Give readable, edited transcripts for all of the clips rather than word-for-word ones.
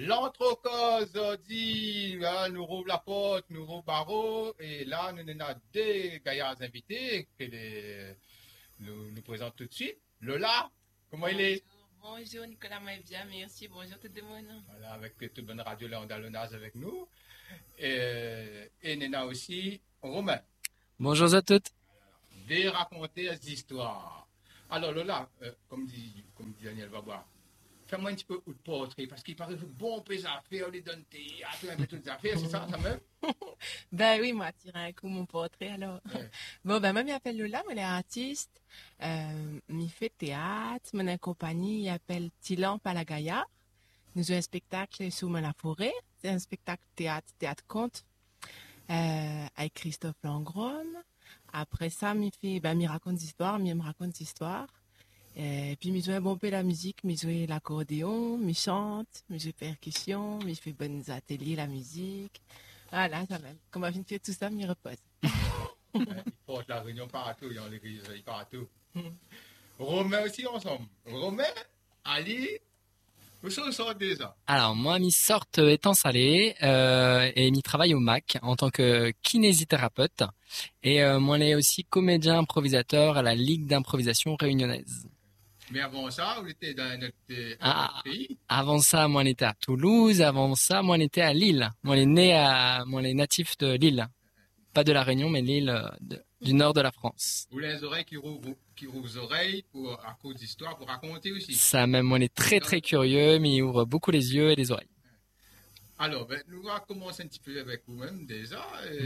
L'entrecose dit, là, nous rouvre la porte, nous rouvre le barreau, et là, nous avons des gaillards invités que nous présentons tout de suite. Lola, comment il est? Bonjour Nicolas Maïbia, merci, bonjour tout le monde. Voilà, avec toute bonne radio Léandalonnaz avec nous. Et nous avons aussi Romain. Bonjour à toutes. De raconter des histoires. Alors Lola, comme dit Daniel Babois, fais-moi un petit peu de portrait, parce qu'il paraît que bon peu d'affaires, les donne théâtre, un peu toutes les affaires, c'est ça, ça même? Ben oui, moi, tirer un coup mon portrait, alors. Ouais. Bon, ben moi, je m'appelle Lola, moi, je suis artiste, je fais théâtre, mon compagnie, il appelle Tilan Palagaya. Nous avons un spectacle sur la forêt, c'est un spectacle théâtre-conte, avec Christophe Langron. Après ça, je raconte des histoires, me raconte des histoires. Et puis, je joue un bon peu la musique, je joue l'accordéon, je chante, je joue percussion, je fais bonnes ateliers la musique. Voilà, ça va. Comme je fais tout ça, je me repose. Il porte la réunion partout, il y a l'église partout. Romain aussi ensemble. Romain, Ali, où sont déjà? Alors moi, m'y sorte étant salé et m'y travaille au MAC en tant que kinésithérapeute. Et moi, je suis aussi comédien improvisateur à la Ligue d'improvisation réunionnaise. Mais avant ça, vous étiez dans notre pays? Avant ça, moi, on était à Toulouse. Avant ça, moi, on était à Lille. Moi, on est natif de Lille. Pas de la Réunion, mais Lille du nord de la France. Vous les oreilles qui rouvrent les oreilles à cause d'histoire pour raconter aussi. Ça même, on est très très curieux, mais il ouvre beaucoup les yeux et les oreilles. Alors, nous allons commencer un petit peu avec vous-même déjà.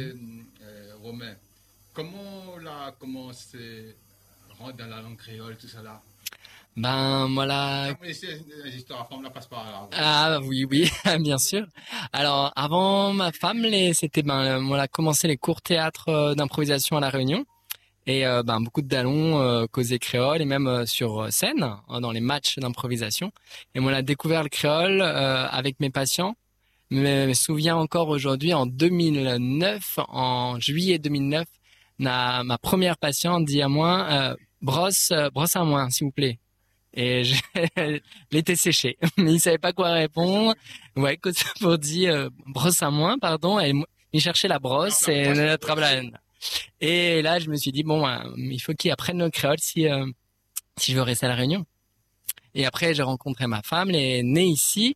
Romain, comment la commencé à rentrer dans la langue créole, tout ça là? Ben voilà. Les histoires, on la passe par là. Ah oui, bien sûr. Alors avant ma femme, c'était on a commencé les cours théâtre d'improvisation à La Réunion et beaucoup de dallons causés créole et même sur scène dans les matchs d'improvisation. Et moi, on a découvert le créole avec mes patients. Je me souviens encore aujourd'hui en 2009, en juillet 2009, ma première patiente dit à moi brosse à moi, s'il vous plaît. Et l'été séché, mais il savait pas quoi répondre. Ouais, pour dire brosse à moins, pardon. Et il cherchait la brosse et la trablane. Et là, je me suis dit bon, il faut qu'il apprenne le créole si je veux rester à La Réunion. Et après, j'ai rencontré ma femme, elle est née ici,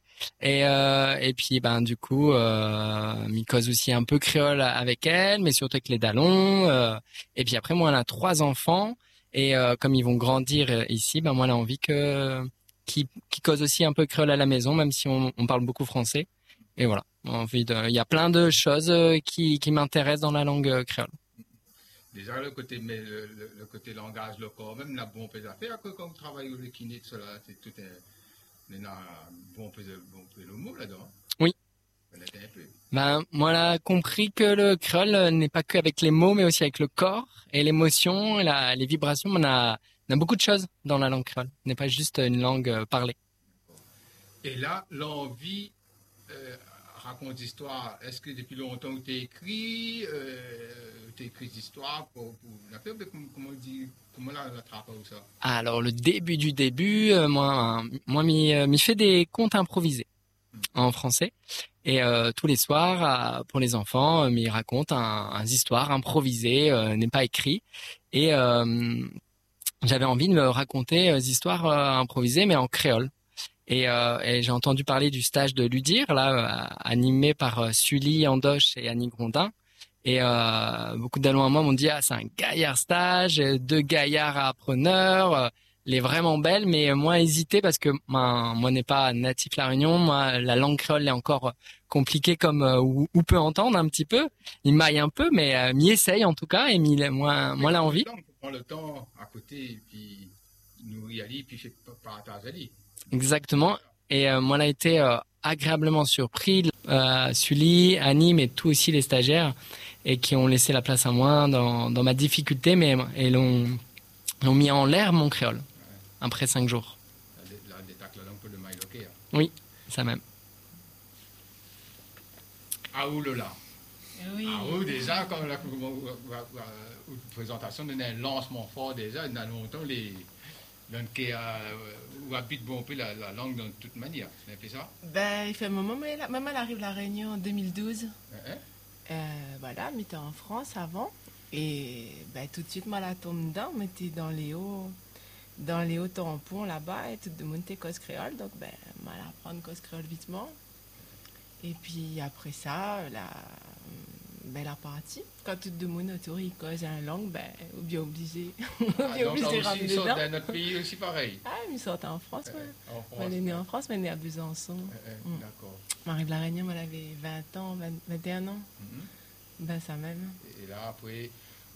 et puis du coup, m'y cause aussi un peu créole avec elle, mais surtout avec les dallons. Et puis après, moi, on a 3 enfants. Et comme ils vont grandir ici, moi, j'ai envie qu'ils causent aussi un peu créole à la maison, même si on parle beaucoup français. Et voilà, il y a plein de choses qui m'intéressent dans la langue créole. Déjà, le côté langage local, même la bonne peu à faire, quand vous travaillez au kiné, tout cela, c'est tout un bon peu le mot là-dedans. Oui. Moi, j'ai compris que le créole n'est pas qu'avec les mots, mais aussi avec le corps et l'émotion, les vibrations. On a beaucoup de choses dans la langue créole. Ce n'est pas juste une langue parlée. Et là, l'envie raconte l'histoire. Est-ce que depuis longtemps tu écrit des histoires pour la faire? Comment la trappe ou ça? Alors, le début du début, moi, m'y fait des contes improvisés en français. Et tous les soirs, pour les enfants, ils racontent un histoire improvisée, n'est pas écrit. Et j'avais envie de me raconter des histoires improvisées, mais en créole. Et j'ai entendu parler du stage de Ludir, là, animé par Sully Andoche et Annie Grondin. Et beaucoup d'allons à moi m'ont dit c'est un gaillard stage, 2 gaillards appreneurs. Elle est vraiment belle, mais moi hésité parce que moi n'est pas natif La Réunion. Moi, la langue créole est encore compliquée comme ou peut entendre un petit peu. Il maille un peu, mais m'y essaye en tout cas et moi l'a envie. On prend le temps à côté et puis nous y aller puis fait partage aller. Exactement. Et moi l'a été agréablement surpris. Sully, Annie, mais tout aussi les stagiaires et qui ont laissé la place à moi dans ma difficulté, mais et l'ont mis en l'air mon créole. Après 5 jours. Oui, ça même. Ah ou là. Oui. Ah ou déjà, comme la présentation d'un lancement fort déjà, dans longtemps, Donc, où habite bon peu la langue de toute manière, c'est un peu ça? Ben, il fait un moment, mais maman elle arrive à La Réunion en 2012. Hein? Voilà, mais était en France avant. Et ben, tout de suite, moi, la tombe dedans, mais t'es dans les hauts tampons là-bas, et tout le monde était cause créole. Donc, ben, moi, apprendre cause créole vitement. Et puis après ça, la partie, quand tout le monde autour il cause une langue, ben, ou bien obligé, Ah, donc là de aussi, ramener ils sortent dedans. dans notre pays aussi pareil. Ah, mais ils sortent en France, moi. En France. On est né en France, mais on est à Besançon. D'accord. M'arrive La Réunion, moi, elle avait 20 ans, 21 ans. Mhm. Ben, ça même. Et là, après,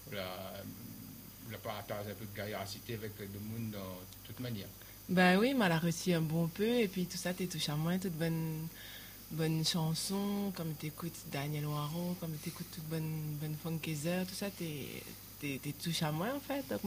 la partage un peu de gaillarité avec le monde de toute manière. Ben oui, mais elle a reçu un bon peu, et puis tout ça, t'es touché à moi, toute bonne chanson, comme t'écoutes Daniel Waro, comme t'écoutes toute bonne funkezer, tout ça, t'es touché à moi, en fait. Donc,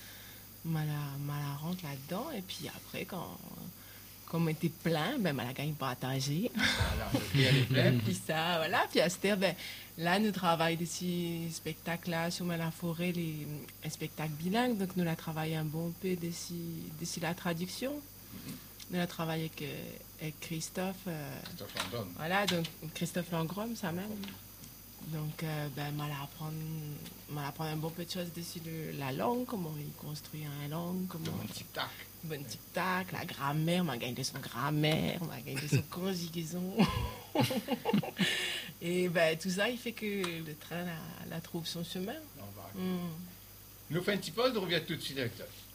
la rentre là-dedans, et puis après, quand on était plein, ben, la gagne partagé. Voilà, le prix, elle est pleine. Puis ça, voilà. Puis à cette heure, ben, là, nous travaillons des spectacles là, sur la forêt, un spectacle bilingue. Donc, nous la travaillons un bon peu d'ici la traduction. Nous la travaillons avec Christophe. Christophe Landon. Voilà, donc Christophe Langrom, ça même. Donc, ben, m'apprendre un bon peu de choses dessus la langue, comment il construit une langue, Le comment... monde tic-tac. Bon tic-tac, la grammaire, m'a gagné de son grammaire, m'a gagné de son conjugaison. Et ben, tout ça, il fait que le train la trouve son chemin. On va- Mm. Nous faisons un petit pause, on revient tout de suite avec toi.